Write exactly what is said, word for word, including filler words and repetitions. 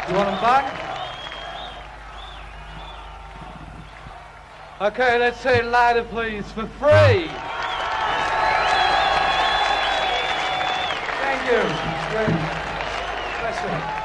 You want them back? Okay, let's say it louder, please, for free. Thank you. Bless you.